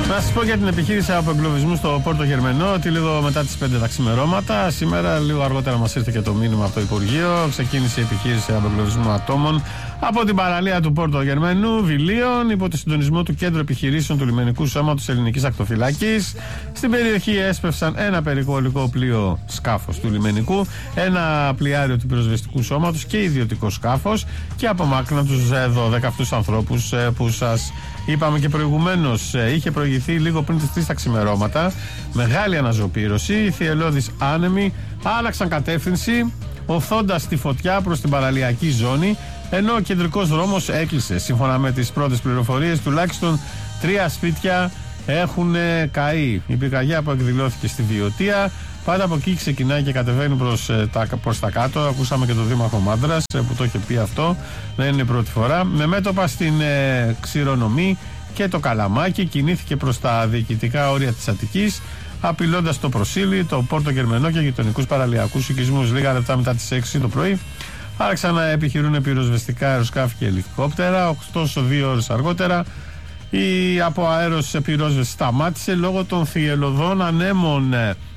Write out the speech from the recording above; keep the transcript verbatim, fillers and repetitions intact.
Να σας πω για την επιχείρηση απεγκλωβισμού στο Πόρτο Γερμενό ότι λίγο μετά τις πέντε τα ξημερώματα, σήμερα λίγο αργότερα μας ήρθε και το μήνυμα από το Υπουργείο, ξεκίνησε η επιχείρηση απεγκλωβισμού ατόμων από την παραλία του Πόρτο Γερμενού, Βιλίων, υπό το συντονισμό του Κέντρου Επιχειρήσεων του Λιμενικού Σώματος Ελληνικής Ακτοφυλάκης. Στην περιοχή έσπευσαν ένα περιχωρικό πλοίο σκάφος του λιμενικού, ένα πλοιάριο του πυροσβεστικού σώματος και ιδιωτικό σκάφος και απομάκρυναν τους δώδεκα αυτούς ανθρώπους που σας είπαμε και προηγουμένως. Είχε προηγηθεί λίγο πριν τις τρεις τα ξημερώματα, μεγάλη αναζωπήρωση, οι θυελλώδεις άνεμοι άλλαξαν κατεύθυνση οφθώντας τη φωτιά προς την παραλιακή ζώνη, ενώ ο κεντρικός δρόμος έκλεισε. Σύμφωνα με τις πρώτες πληροφορίες, τουλάχιστον τρία σπίτια έχουν καεί. Η πυρκαγιά που εκδηλώθηκε στη Βιωτία πάντα από εκεί ξεκινάει και κατεβαίνει προς τα, προς τα κάτω. Ακούσαμε και τον Δήμαρχο Μάντρας που το είχε πει αυτό, δεν είναι η πρώτη φορά. Με μέτωπα στην ε, Ξηρονομή και το Καλαμάκι κινήθηκε προς τα διοικητικά όρια της Αττικής, απειλώντας το Προσήλι, το Πόρτο Γερμενό και γειτονικούς παραλιακούς οικισμούς. Λίγα λεπτά μετά τις έξι το πρωί άρχισαν να επιχειρούν πυροσβεστικά αεροσκάφη και ελικόπτερα. Ωστόσο, δύο ώρες αργότερα η από αέρος πυρόσβεση σταμάτησε λόγω των θυελλωδών ανέμων.